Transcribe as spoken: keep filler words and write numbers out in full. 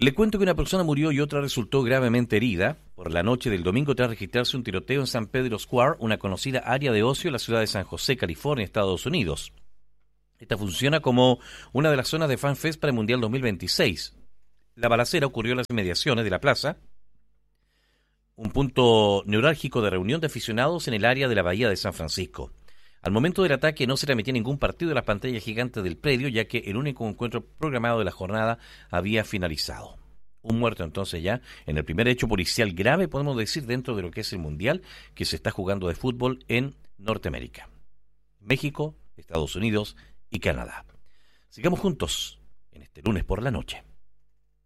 Le cuento que una persona murió y otra resultó gravemente herida por la noche del domingo tras registrarse un tiroteo en San Pedro Square, una conocida área de ocio en la ciudad de San José, California, Estados Unidos. Esta funciona como una de las zonas de FanFest para el Mundial dos mil veintiséis. La balacera ocurrió en las inmediaciones de la plaza, un punto neurálgico de reunión de aficionados en el área de la Bahía de San Francisco. Al momento del ataque no se transmitía ningún partido de las pantallas gigantes del predio, ya que el único encuentro programado de la jornada había finalizado. Un muerto entonces ya en el primer hecho policial grave, podemos decir, dentro de lo que es el Mundial que se está jugando de fútbol en Norteamérica. México, Estados Unidos y Canadá. Sigamos juntos en este lunes por la noche.